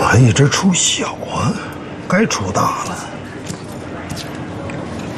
还一直出小啊，该出大了。